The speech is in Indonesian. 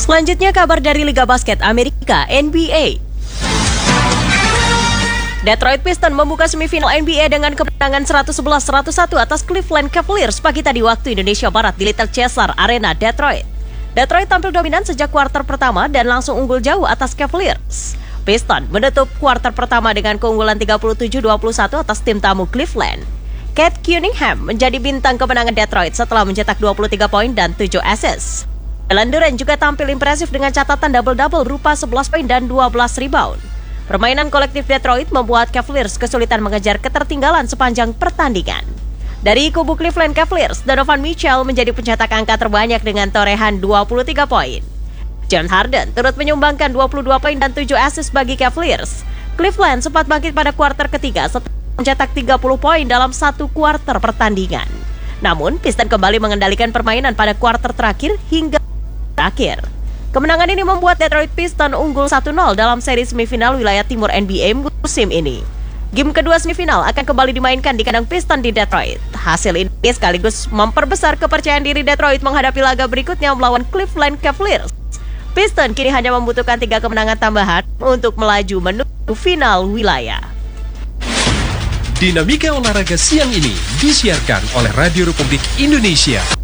Selanjutnya kabar dari Liga Basket Amerika, NBA. Detroit Pistons membuka semifinal NBA dengan kemenangan 111-101 atas Cleveland Cavaliers pagi tadi waktu Indonesia Barat di Little Caesars Arena, Detroit. Detroit tampil dominan sejak kuarter pertama dan langsung unggul jauh atas Cavaliers. Pistons menutup kuarter pertama dengan keunggulan 37-21 atas tim tamu Cleveland. Kate Cunningham menjadi bintang kemenangan Detroit setelah mencetak 23 poin dan 7 assist. Jalen Duren juga tampil impresif dengan catatan double-double berupa 11 poin dan 12 rebound. Permainan kolektif Detroit membuat Cavaliers kesulitan mengejar ketertinggalan sepanjang pertandingan. Dari kubu Cleveland Cavaliers, Donovan Mitchell menjadi pencetak angka terbanyak dengan torehan 23 poin. James Harden turut menyumbangkan 22 poin dan 7 assist bagi Cavaliers. Cleveland sempat bangkit pada kuarter ketiga setelah mencetak 30 poin dalam satu kuarter pertandingan. Namun, Pistons kembali mengendalikan permainan pada kuarter terakhir hingga akhir. Kemenangan ini membuat Detroit Pistons unggul 1-0 dalam seri semifinal wilayah timur NBA musim ini. Game kedua semifinal akan kembali dimainkan di kandang Pistons di Detroit. Hasil ini sekaligus memperbesar kepercayaan diri Detroit menghadapi laga berikutnya melawan Cleveland Cavaliers. Pistons kini hanya membutuhkan 3 kemenangan tambahan untuk melaju menuju final wilayah. Dinamika olahraga siang ini disiarkan oleh Radio Republik Indonesia.